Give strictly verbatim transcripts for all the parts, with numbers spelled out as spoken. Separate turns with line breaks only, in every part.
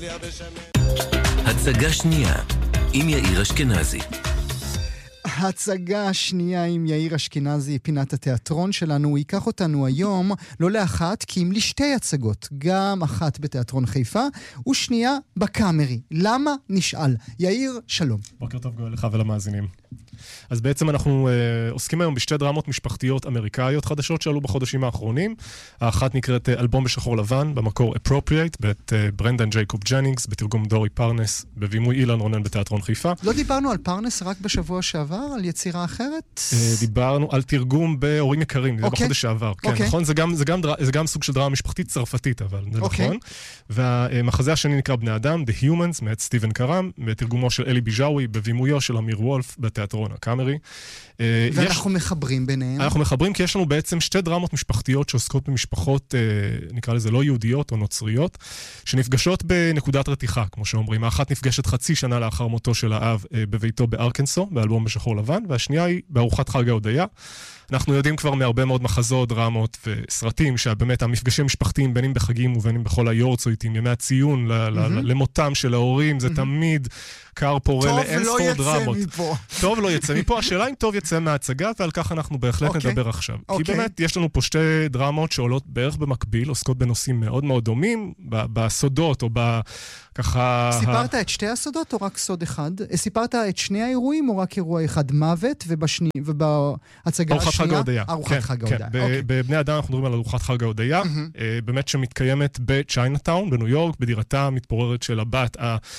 הצגה שנייה עם יאיר אשכנזי.
הצגה השנייה עם יאיר אשכנזי, פינת התיאטרון שלנו. הוא ייקח אותנו היום לא לאחת, כי אם לשתי הצגות, גם אחת בתיאטרון חיפה ושנייה בקאמרי. למה? נשאל. יאיר, שלום.
בוקר טוב גואל לך ולמאזינים. אז בעצם אנחנו אה, עוסקים היום בשתי דרמות משפחתיות אמריקאיות חדשות שעלו בחודשים האחרונים. האחת נקראת אה, אלבום בשחור לבן, במקור Appropriate, בית אה, ברנדן ג'ייקוב ג'נינגס, בתרגום דורי פרנס, בבימוי אילן רונן בתיאטרון חיפה.
לא דיברנו על פרנס רק בשבוע שעבר, על יצירה אחרת?
אה, דיברנו על תרגום בהורים יקרים, זה okay. בחודש שעבר. Okay. כן, נכון? זה גם, זה, גם, זה גם סוג של דרמה משפחתית צרפתית, אבל זה okay. נכון. והמחזה השני נקרא בני אדם, The Humans, מאת סטיבן קרם, בתרגומו של אלי ביג'אווי, בבימויו של אמיר וולף, בתיאטרון הקאמרי.
ואנחנו יש... מחברים ביניהם.
אנחנו מחברים כי יש לנו בעצם שתי דרמות משפחתיות שעוסקות במשפחות, נקרא לזה לא יהודיות או נוצריות, שנפגשות בנקודת רתיחה, כמו שאומרים. האחת נפגשת חצי שנה לאחר מותו של האב בביתו בארקנסו, באלבום בשחור לבן, והשנייה היא בארוחת חג ההודיה. אנחנו יודעים כבר מהרבה מאוד מחזות, דרמות וסרטים, שבאמת המפגשים משפחתיים, בין אם בחגים ובין אם בכל היורצויטים, ימי הציון, למותם של ההורים, זה תמיד קר פורה לאין ספור דרמות. טוב לא יצא מפה. השאלה אם טוב יצא מההצגה, ועל כך אנחנו בהחלט נדבר עכשיו. כי באמת יש לנו פה שתי דרמות שעולות בערך במקביל, עוסקות בנושאים מאוד מאוד דומים, בסודות או בככה...
סיפרת את שתי הסודות או רק סוד אחד? סיפרת את שני האירועים או רק אירוע אחד? מוות ובהצגה השנייה?
חג ההודיה.
ארוחת חג ההודיה.
בבני אדם אנחנו מדברים על ארוחת חג ההודיה, באמת שמתקיימת בצ'יינאטאון, בניו יורק, בדירתה המתפוררת של הבת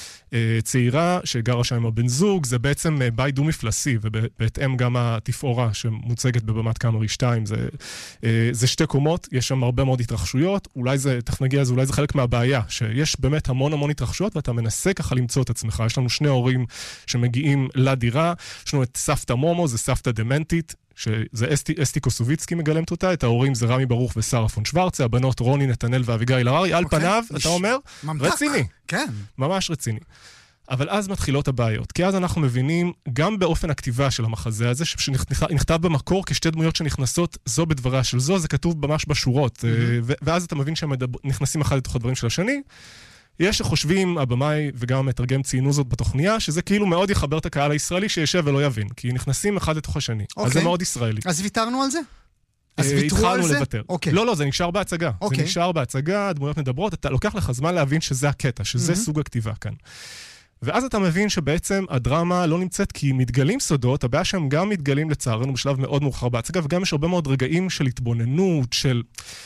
הצעירה, שגרה שם עם הבן זוג. זה בעצם בית דו מפלסי, ובהתאם גם התפאורה שמוצגת בבמת קאמרי שתיים. זה, זה שתי קומות, יש שם הרבה מאוד התרחשויות, אולי זה, תכף נגיע לזה, אולי זה חלק מהבעיה, שיש באמת המון המון התרחשויות, ואתה מנסה ככה למצוא את עצמך. יש לנו שני הורים שמגיעים לדירה, יש לנו את סבתא מומו, זה סבתא דמנטית, שזה אסתי, אסתי קוסוביצקי מגלמת אותה, את ההורים זה רמי ברוך ושרה פון שוורצה, הבנות רוני נתנאל ואביגיל הררי, על פניו, אתה אומר, רציני.
כן.
ממש רציני. אבל אז מתחילות הבעיות, כי אז אנחנו מבינים גם באופן הכתיבה של המחזה הזה, שנכתב במקור כשתי דמויות שנכנסות זו בדבריה של זו, זה כתוב ממש בשורות, ואז אתה מבין שהם נכנסים אחד לתוך הדברים של השני. יש שחושבים, הבמאי וגם המתרגם ציינו זאת בתוכניה, שזה כאילו מאוד יחבר את הקהל הישראלי שישב ולא יבין, כי נכנסים אחד לתוך השני. Okay. אז זה מאוד ישראלי.
אז ויתרנו על זה? אז ויתרו על זה?
לוותר. Okay. לא, לא, זה נשאר בהצגה. Okay. זה נשאר בהצגה, הדמויות מדברות, אתה לוקח לך זמן להבין שזה הקטע, שזה mm-hmm. סוג הכתיבה כאן. ואז אתה מבין שבעצם הדרמה לא נמצאת כי מתגלים סודות, הבעיה שהם גם מתגלים לצערנו בשלב מאוד מאוחר בהצגה, וגם יש הרבה מאוד רגעים של התבוננות, של...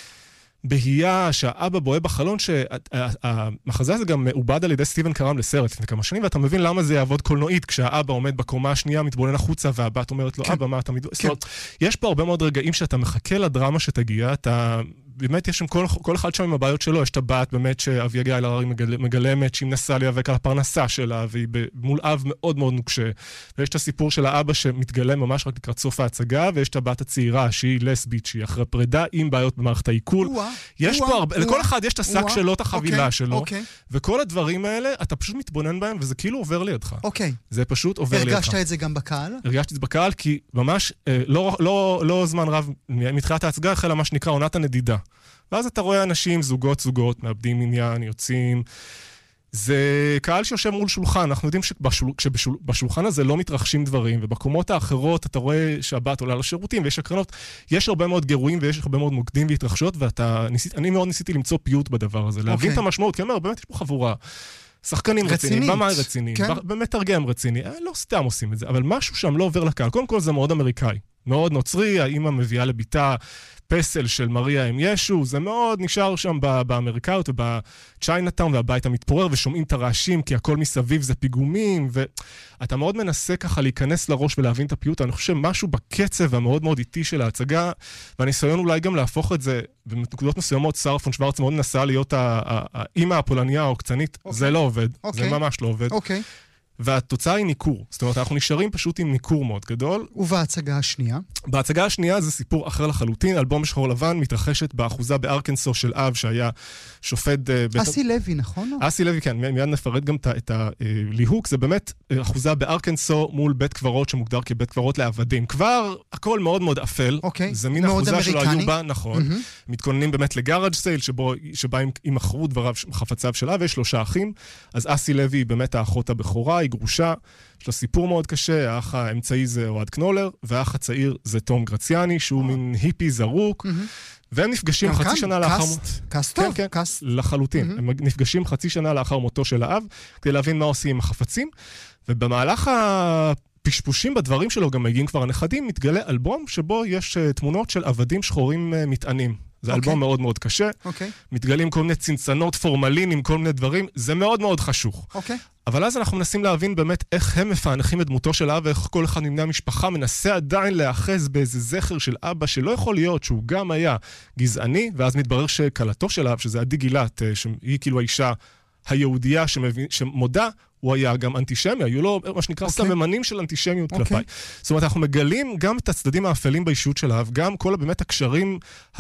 בהייה שהאבא בוהה בחלון, שהמחזה הזה גם מעובד על ידי סטיבן קרם לסרט לפני כמה שנים, ואתה מבין למה זה יעבוד קולנועית, כשהאבא עומד בקומה השנייה, מתבונן החוצה, והבת אומרת לו, אבא, מה אתה מתבונן? זאת אומרת, יש פה הרבה מאוד רגעים שאתה מחכה לדרמה שתגיע, אתה... באמת יש שם כל, כל אחד שם עם הבעיות שלו, יש את הבת באמת שאביגיל הררי מגל, מגלמת, שהיא מנסה להיאבק על הפרנסה שלה, והיא מול אב מאוד מאוד נוקשה. ויש את הסיפור של האבא שמתגלם ממש רק לקראת סוף ההצגה, ויש את הבת הצעירה שהיא לסבית, שהיא אחרי פרידה עם בעיות במערכת העיכול. יש פה הרבה, לכל אחד יש את השק שלו, את החבילה שלו, וכל הדברים האלה, אתה פשוט מתבונן בהם, וזה כאילו עובר לידך. זה פשוט עובר לידך.
הרגשת את זה גם בקהל?
הרגשתי את זה בקהל, כי ממש לא, לא, לא זמן רב, מתחילת ההצגה החלה מה שנקרא עונת הנדידה. ואז אתה רואה אנשים, זוגות, זוגות, מאבדים עניין, יוצאים. זה קהל שיושב מול שולחן. אנחנו יודעים שבשולחן הזה לא מתרחשים דברים, ובקומות האחרות אתה רואה שהבת עולה לשירותים, ויש הקרנות. יש הרבה מאוד גירויים, ויש הרבה מאוד מוקדים והתרחשויות, ואני מאוד ניסיתי למצוא פיוט בדבר הזה, להבין את המשמעות, כי אני אומר, באמת יש פה חבורה. שחקנים רציניים, במאי רציני, במתרגם רציני, לא סתם עושים את זה, אבל משהו שם לא עובר לקהל. קודם כל זה מאוד אמריקאי, מאוד נוצרי, האמא מביאה לביתה פסל של מריה עם ישו, זה מאוד נשאר שם באמריקאיות ובצ'יינאטאון, והבית המתפורר, ושומעים את הרעשים, כי הכל מסביב זה פיגומים, ואתה מאוד מנסה ככה להיכנס לראש ולהבין את הפיוט. אני חושב משהו בקצב המאוד מאוד איטי של ההצגה, והניסיון אולי גם להפוך את זה, בנקודות מסוימות, שרה פון שוורץ מאוד נסה להיות האמא הפולניה העוקצנית, זה לא עובד, זה ממש לא עובד. והתוצאה היא ניקור. זאת אומרת, אנחנו נשארים פשוט עם ניקור מאוד גדול.
ובהצגה השנייה?
בהצגה השנייה זה סיפור אחר לחלוטין. אלבום שחור לבן מתרחשת באחוזה בארקנסו של אב, שהיה שופט...
אסי לוי, נכון?
אסי לוי, כן. מיד נפרט גם את הליהוק. זה באמת אחוזה בארקנסו מול בית קברות שמוגדר כבית קברות לעבדים. כבר הכל מאוד מאוד אפל.
אוקיי.
זה מין אחוזה שלא היו בה, נכון. מתכוננים באמת לגאראג' סייל, שבה הם מכרו דבריו, חפציו של אב, ויש שלושה אחים. אז אסי לוי היא באמת האחות הבכורה, היא גרושה, יש לה סיפור מאוד קשה, האח האמצעי זה אוהד קנולר, והאח הצעיר זה תום גרציאני, שהוא מין היפי זרוק, והם נפגשים חצי שנה לאחר...
קאסט טוב,
קאסט. לחלוטין. הם נפגשים חצי שנה לאחר מותו של האב, כדי להבין מה עושים עם החפצים, ובמהלך הפשפושים בדברים שלו, גם מגיעים כבר הנכדים, מתגלה אלבום שבו יש תמונות של עבדים שחורים מטענים. זה אלבום מאוד מאוד קשה. מתגלים כל מיני צנצנות פורמלין עם כל מיני דברים. זה מאוד מאוד חשוך. אבל אז אנחנו מנסים להבין באמת איך הם מפענחים את דמותו של אבא, איך כל אחד מבני המשפחה מנסה עדיין להאחז באיזה זכר של אבא, שלא יכול להיות שהוא גם היה גזעני, ואז מתברר שקלתו של אבא, שזה עדי גילת, שהיא כאילו האישה היהודייה שמודה, הוא היה גם אנטישמי, היו לו מה שנקרא סממנים של אנטישמיות כלפיי. זאת אומרת, אנחנו מגלים גם את הצדדים האפלים באישיות של האב, גם כל באמת הקשרים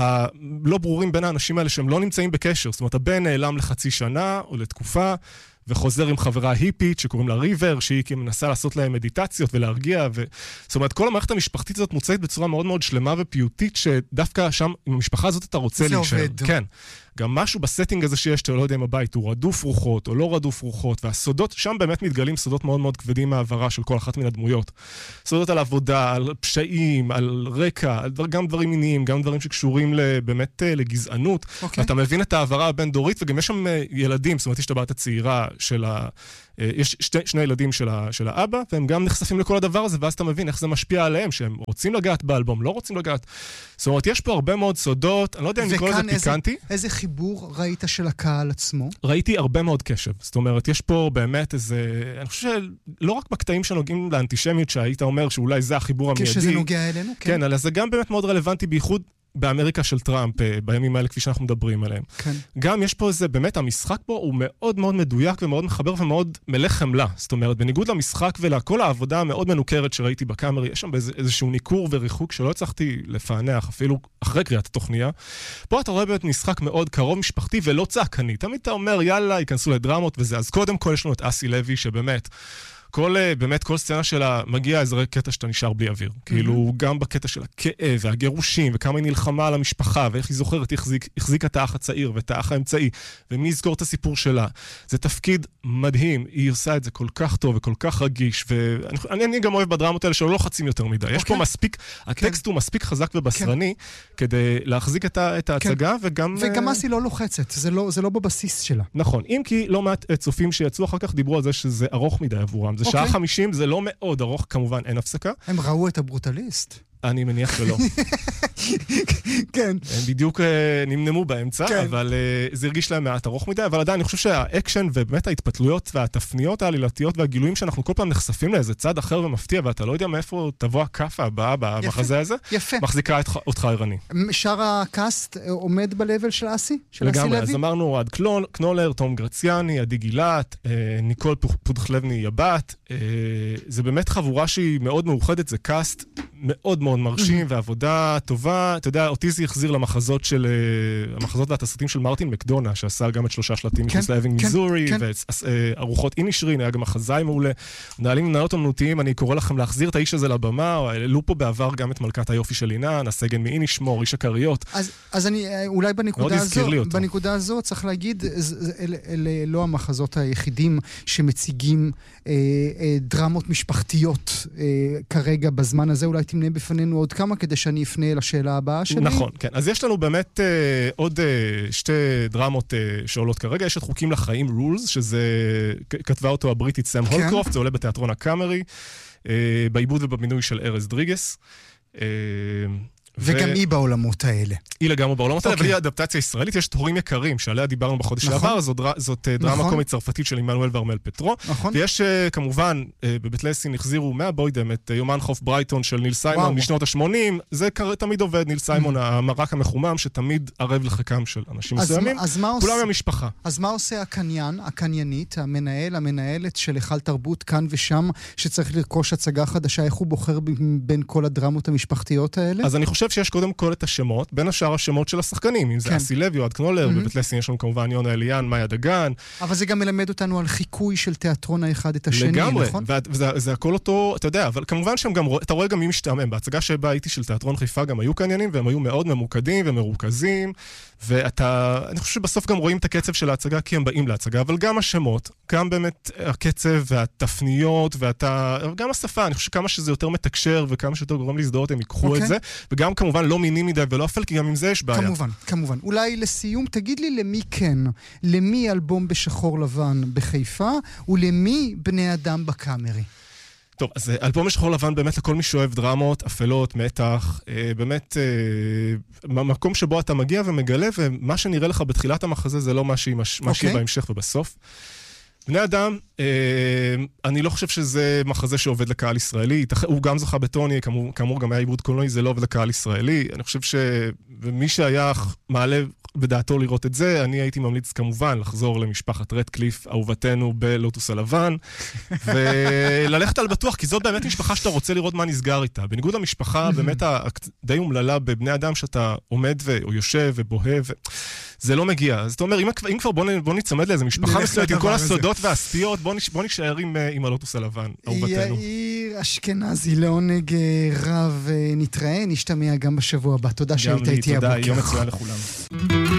הלא ברורים בין האנשים האלה שהם לא נמצאים בקשר. זאת אומרת, הבן נעלם לחצי שנה או לתקופה, וחוזר עם חברה היפית שקוראים לה ריבר, שהיא מנסה לעשות להם מדיטציות ולהרגיע. ו... זאת אומרת, כל המערכת המשפחתית הזאת מוצאת בצורה מאוד מאוד שלמה ופיוטית, שדווקא שם, עם המשפחה הזאת אתה רוצה להישאר. זה עובד. כן. גם משהו בסטינג הזה שיש, אתה לא יודע אם הבית הוא רדוף רוחות או לא רדוף רוחות, והסודות, שם באמת מתגלים סודות מאוד מאוד כבדים מהעברה של כל אחת מן הדמויות. סודות על עבודה, על פשעים, על רקע, על דבר, גם דברים מיניים, גם דברים שקשורים באמת לגזענות. Okay. ואתה מבין את העברה הבין-דורית, וגם יש שם ילדים, זאת אומרת, יש את הבת הצעירה של ה... יש שתי, שני ילדים של, ה, של האבא, והם גם נחשפים לכל הדבר הזה, ואז אתה מבין איך זה משפיע עליהם, שהם רוצים לגעת באלבום, לא רוצים לגעת. זאת אומרת, יש פה הרבה מאוד סודות, אני לא יודע אם לקרוא לזה פיקנטי.
איזה חיבור ראית של הקהל עצמו?
ראיתי הרבה מאוד קשב. זאת אומרת, יש פה באמת איזה... אני חושב שלא רק בקטעים שנוגעים לאנטישמיות, שהיית אומר שאולי זה החיבור המיידי.
כשזה נוגע אלינו, כן.
כן, אלא זה גם באמת מאוד רלוונטי, בייחוד באמריקה של טראמפ, בימים האלה כפי שאנחנו מדברים עליהם.
כן.
גם יש פה איזה, באמת, המשחק פה הוא מאוד מאוד מדויק ומאוד מחבר ומאוד מלא חמלה. זאת אומרת, בניגוד למשחק ולכל העבודה המאוד מנוכרת שראיתי בקאמרי, יש שם איזשהו ניכור וריחוק שלא הצלחתי לפענח, אפילו אחרי קריאת התוכניה. פה אתה רואה באמת משחק מאוד קרוב משפחתי ולא צעקני. תמיד אתה אומר, יאללה, ייכנסו לדרמות וזה. אז קודם כל יש לנו את אסי לוי, שבאמת, כל, באמת, כל סצנה שלה מגיע איזה קטע שאתה נשאר בלי אוויר. Mm-hmm. כאילו, גם בקטע של הכאב והגירושים, וכמה היא נלחמה על המשפחה, ואיך היא זוכרת, היא החזיק, החזיקה את האח הצעיר ואת האח האמצעי, ומי יזכור את הסיפור שלה. זה תפקיד מדהים, היא עושה את זה כל כך טוב וכל כך רגיש, ואני אני גם אוהב בדרמות האלה שלא לוחצים יותר מדי. Okay. יש פה מספיק, הטקסט okay. הוא מספיק חזק ובשרני, okay. כדי להחזיק את, ה, את ההצגה, okay. וגם...
וגם אסי לא לוחצת, זה לא, זה לא בבסיס שלה.
נכון, אם כי לא מעט צופים שיצאו אחר כך דיברו על זה שזה ארוך מדי עבורם. זה okay. שעה חמישים, זה לא מאוד ארוך, כמובן אין הפסקה.
הם ראו את הברוטליסט.
אני מניח שלא.
כן.
הם בדיוק נמנמו באמצע, כן. אבל זה הרגיש להם מעט ארוך מדי, אבל עדיין אני חושב שהאקשן ובאמת ההתפתלויות והתפניות העלילתיות והגילויים שאנחנו כל פעם נחשפים לאיזה צד אחר ומפתיע, ואתה לא יודע מאיפה תבוא הכף הבאה בחזה הזה,
יפה.
מחזיקה אותך ערני.
שאר הקאסט עומד בלבל של אסי? של אסי לוי?
לגמרי, אז אמרנו אוהד קנולר, תום גרציאני, עדי גילת, ניקול פודחלבני יבת, זה באמת חבורה שהיא מאוד מאוחדת, זה קאסט מאוד מאוד מרשים ועבודה טובה. אתה יודע, אותי זה יחזיר למחזות של, המחזות והתסריטים של מרטין מקדונה, שעשה גם את שלושה שלטים מחוץ לאבינג מיזורי, וארוחות אינישרין, היה גם מחזאי מעולה. מנהלים מנהלות אמנותיים, אני קורא לכם להחזיר את האיש הזה לבמה, העלו פה בעבר גם את מלכת היופי של עינה, הסגן מאינישמור, איש הכריות.
אז, אז אני, אולי בנקודה הזו, בנקודה הזו צריך להגיד, אלה לא המחזות היחידים שמציגים אה, אה, דרמות משפחתיות אה, כרגע בזמן הזה. אולי תמנה בפנינו עוד כמה כדי שאני אפנה לשאלה הבאה שלי.
נכון, כן. אז יש לנו באמת אה, עוד אה, שתי דרמות אה, שעולות כרגע. יש את חוקים לחיים, Rules, שזה כתבה אותו הבריטית סם כן. הולקרופט, זה עולה בתיאטרון הקאמרי, אה, בעיבוד ובמינוי של ארז דריגס. אה,
וגם ו... היא בעולמות האלה.
היא לגמרי בעולמות האלה, אבל היא אדפטציה ישראלית, יש תורים יקרים, שעליה דיברנו בחודש שעבר, זאת, זאת דרמה קומית צרפתית של עמנואל ורמל פטרו, ויש כמובן, בבית לסין החזירו מהבוידם את יומן חוף ברייטון של ניל סיימון משנות ה-שמונים, זה תמיד עובד, ניל סיימון, המרק המחומם, שתמיד ערב לחיקם של אנשים מסוימים, כולם מהמשפחה.
אז מה עושה הקניין, הקניינית, המנהל, המנהלת של היכל תרבות כאן ושם, שצריך לרכוש הצגה חדשה, איך הוא בוחר בין כל הדרמות המשפחתיות האלה?
אז אני חושב שיש קודם כל את השמות, בין השאר השמות של השחקנים, אם זה אסי לוי או עד קנולר, בבית לסין יש לנו כמובן יונה אליאן, מאיה דגן.
אבל זה גם מלמד אותנו על חיקוי של תיאטרון האחד את השני,
לגמרי,
נכון?
וזה הכל אותו, אתה יודע, אבל כמובן שהם גם, אתה רואה גם מי משתעמם. בהצגה שבה הייתי של תיאטרון חיפה גם היו קניינים, והם היו מאוד ממוקדים ומרוכזים, ואתה, אני חושב שבסוף גם רואים את הקצב של ההצגה, כי הם באים להצגה, אבל גם השמות, גם באמת הקצב והתפניות, ואתה, גם השפה, אני חושב שכמה שזה יותר מתקשר, וכמה שיותר גורם להזדהות, הם ייקחו את זה, וגם כמובן לא מיני מדי ולא אפל, כי גם עם זה יש בעיה.
כמובן, כמובן. אולי לסיום, תגיד לי למי כן, למי אלבום בשחור לבן בחיפה, ולמי בני אדם בקאמרי?
טוב, אז אלבום בשחור לבן באמת לכל מי שאוהב דרמות, אפלות, מתח, אה, באמת אה, מקום שבו אתה מגיע ומגלה, ומה שנראה לך בתחילת המחזה זה לא מה שיהיה okay. בהמשך ובסוף. בני אדם, אה, אני לא חושב שזה מחזה שעובד לקהל ישראלי, הוא גם זכה בטוני, כאמור, כאמור גם היה עיבוד קולנועי, זה לא עובד לקהל ישראלי, אני חושב שמי שהיה מעלה בדעתו לראות את זה, אני הייתי ממליץ כמובן לחזור למשפחת רדקליף, אהובתנו בלוטוס הלבן, וללכת על בטוח, כי זאת באמת משפחה שאתה רוצה לראות מה נסגר איתה. בניגוד למשפחה, באמת די אומללה בבני אדם שאתה עומד או יושב ובוהה, זה לא מגיע. אז אתה אומר, אם כבר בוא נצמד לאיזה משפחה מסוימת, עם כל הסודות והסטיות, בוא נשאר עם הלוטוס הלבן, אהובתנו.
יאיר אשכנזי, לעונג רב נתראה, נשתמע גם בשבוע הבא. תודה שהיית איתי הבוקר.
תודה, יום מצוין לכולם.